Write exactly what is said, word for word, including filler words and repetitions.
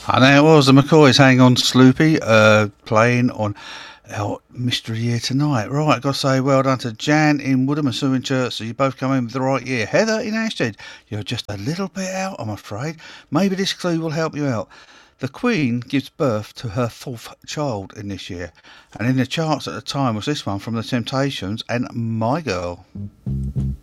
And there it was, the McCoys. Hang on, Sloopy, uh, playing on our mystery year tonight. Right, got to say well done to Jan in Woodham and Sue in Chertsey. You both come in with the right year. Heather in Ashted, you're just a little bit out, I'm afraid. Maybe this clue will help you out. The Queen gives birth to her fourth child in this year. And in the charts at the time was this one from The Temptations and My Girl.